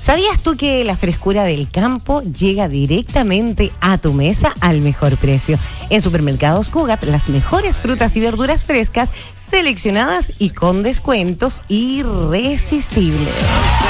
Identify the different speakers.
Speaker 1: ¿Sabías tú que la frescura del campo llega directamente a tu mesa al mejor precio? En Supermercados Cugat, las mejores frutas y verduras frescas, seleccionadas y con descuentos irresistibles.